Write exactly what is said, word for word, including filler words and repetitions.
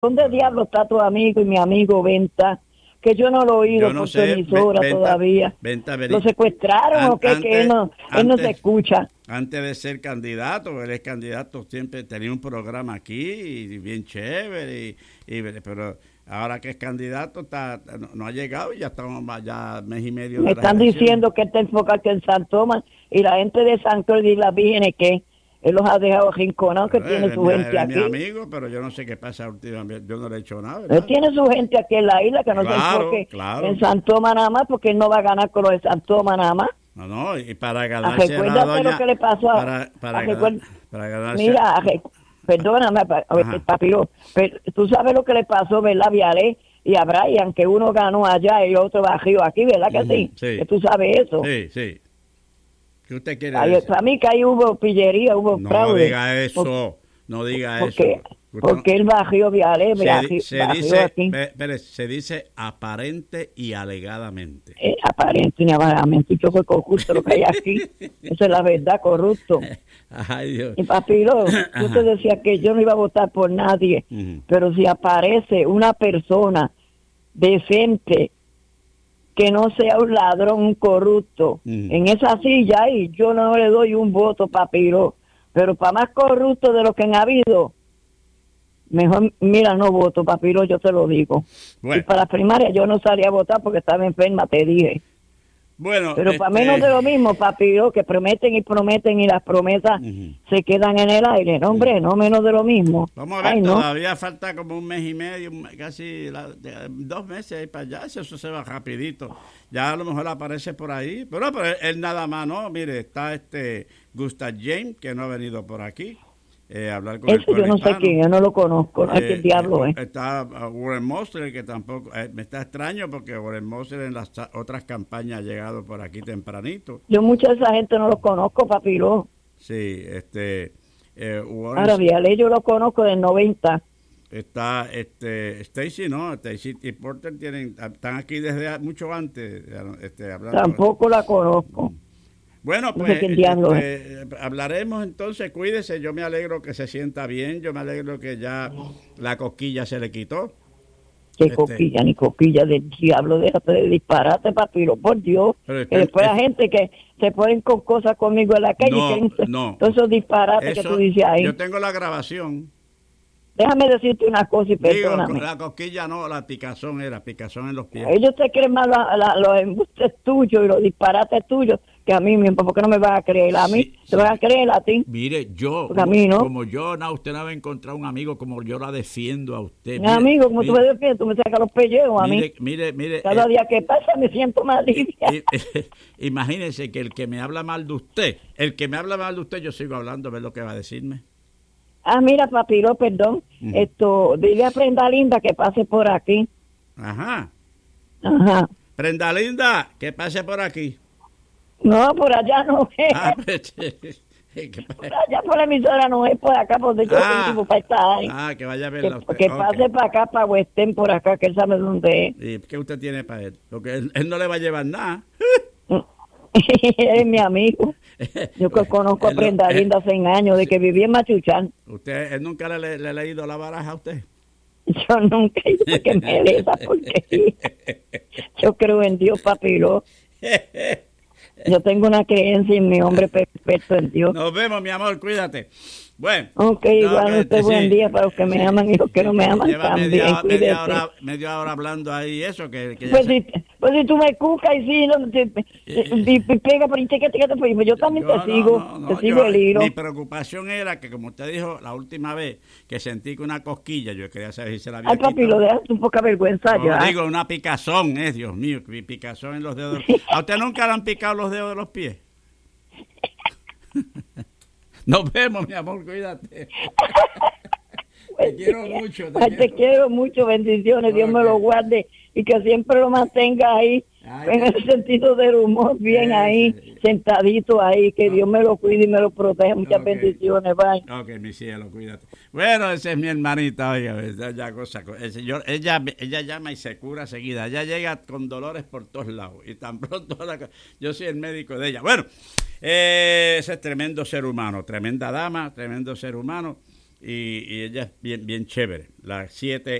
¿Dónde diablo está tu amigo y mi amigo Venta? Que yo no lo he oído no por sé, tu emisora Venta, todavía. Venta, Venta, ¿Lo secuestraron an, o qué? Antes, Que él no, él antes, no se escucha. Antes de ser candidato, él es candidato, siempre tenía un programa aquí, y bien chévere, y, y, pero ahora que es candidato está, no, no ha llegado y ya estamos ya mes y medio. Me de las están elecciones. diciendo que está enfocado en San Tomás y la gente de San Cloud y las Vírgenes que él los ha dejado rinconados, que Pero tiene él su es mi, gente él es aquí. mi amigo, pero yo no sé qué pasa últimamente, yo no le he hecho nada, Él ¿verdad? tiene su gente aquí en la isla, que no Claro, se enfoque claro. en San Tomás nada más, porque él no va a ganar con los de San Tomás nada más. No, no, y para Ah, ganarse a la recuérdate doña, lo que le pasó a... para, para, ah, ganar, recuer- para ganarse... Mira, re- perdóname, pa- Ajá. papiro, pero tú sabes lo que le pasó, ¿verdad, Vialé? Y a Brian, que uno ganó allá y otro bajó aquí, ¿verdad que Ujú, sí? sí. Que tú sabes eso. Sí, sí. ¿Qué usted quiere Ay, decir? para mí que ahí hubo pillería, hubo No fraude. diga eso, no diga porque, eso. Usted Porque él bajó, Vialé, se, bajó, di- se bajó dice, aquí. pe- espere, se dice aparente y alegadamente. Eh, aparente y alegadamente, yo fue corrupto lo que hay aquí. Esa es la verdad, corrupto. Ay, Dios. Y papiro, tú Ajá. te decías que yo no iba a votar por nadie, Ujú. pero si aparece una persona decente que no sea un ladrón, un corrupto, Ujú. en esa silla ahí, yo no le doy un voto, papiro. Pero para más corrupto de lo que han habido, mejor, mira, no voto, papiro, yo te lo digo. Bueno. Y para la primaria yo no salí a votar porque estaba enferma, te dije. Bueno, Pero para este, menos de lo mismo, papiro, que prometen y prometen y las promesas Ujú. se quedan en el aire. No, hombre, no menos de lo mismo. Vamos a ver, Ay, no. todavía falta como un mes y medio, un mes- casi la- de- dos meses ahí para allá, eso se va rapidito. Ya a lo mejor aparece por ahí, pero, pero él, él nada más, ¿no? Mire, está este Gustav James, que no ha venido por aquí, eh, a hablar con el Eso pueblo yo no sé hispano. quién, yo no lo conozco, no sé qué Eh, diablo eh, es. Está uh, Warren Mosley, que tampoco, eh, me está extraño porque Warren Mosley en las ta- otras campañas ha llegado por aquí tempranito. Yo mucha de esa gente no lo conozco, papiro. Sí, este, eh, Warren Ahora, Vialé yo lo conozco del noventa. está, este, Stacy, ¿no? Stacy y Porter tienen, están aquí desde mucho antes, este, hablando. Tampoco la conozco. Bueno, No pues sé quién diablo este, hablaremos entonces, cuídese, yo me alegro que se sienta bien, yo me alegro que ya la cosquilla se le quitó. Qué Este- coquilla, ni coquilla del diablo, déjate de disparate, papiro, por Dios. Pero Que este- después la este- gente que se ponen con cosas conmigo en la calle, No, quieren no. todos esos disparates que Eso, tú dices ahí. yo tengo la grabación. Déjame decirte una cosa y Digo, perdóname. la cosquilla no, la picazón era, picazón en los pies. Ellos te creen más la- la- los embustes tuyos y los disparates tuyos que a mí mismo. ¿Por qué no me vas a creer? A mí, Sí, te sí. vas a creer a ti. Mire, yo, Porque a mí no. como yo, no, usted no va a encontrar un amigo como yo la defiendo a usted. Mi amigo, como tú me mire, defiendes, tú me sacas los pellejos a mí. mire, mire, mire, Cada eh, día que pasa me siento más limpia. eh, eh, imagínese que el que me habla mal de usted, el que me habla mal de usted, yo sigo hablando, a ver lo que va a decirme. Ah, mira, papiro, perdón. Ujú. Esto, dile a Prenda Linda que pase por aquí. Ajá. Ajá. Prenda Linda, que pase por aquí. No, por allá no es. Ah, pues, que, Por allá por la emisora no es, por acá, por donde yo Ah. tengo para estar ahí. ah, que vaya a verla Que, usted. que Ok. pase para acá, para Western, por acá, que él sabe dónde es. ¿Y qué usted tiene para él? Porque él, él no le va a llevar nada. Él es mi amigo. Yo que conozco a Él no- Prenda él- Linda hace años, de que vivía en Machuchán. ¿Usted él nunca le, le ha leído la baraja a usted? Yo nunca he dicho que me dé esa porquería. Yo creo en Dios, papiro. Yo tengo una creencia en mi hombre perfecto en Dios. Nos vemos, mi amor, cuídate. Bueno. Ok, no, igual que- usted sí. buen día para los que me aman y los que no me aman Lleva también. media, media, Cuídese. hora, media hora hablando ahí eso, que, que ya Pues se- si, pues si tú me cucas y si no, te, te- y- y pega por ahí, te, te, te, te, pues yo también Yo te no, sigo, no, no, te sigo yo- el hilo. Mi preocupación era que, como usted dijo la última vez, que sentí que una cosquilla, yo quería saber si se la había Ay, papi, lo quitado. dejas un poca vergüenza No, ya. digo, una picazón, eh, Dios mío, pi- picazón en los dedos. ¿A usted nunca le han picado los dedos de los pies? Nos vemos, mi amor, cuídate. Te quiero mucho. Ay, te quiero mucho, bendiciones, Dios me Ok. lo guarde y que siempre lo mantenga ahí, Ay, en el sentido del humor, bien Sí, ahí, sí. sentadito ahí, que Dios me lo cuide y me lo proteja. Muchas Ok. bendiciones, bye. Ok, mi cielo, cuídate. Bueno, esa es mi hermanita, oiga, esa ya cosa, el señor, ella, ella llama y se cura seguida. Ella llega con dolores por todos lados y tan pronto la, yo soy el médico de ella. Bueno, eh, ese es tremendo ser humano, tremenda dama, tremendo ser humano. y, y ella es bien, bien chévere. Las siete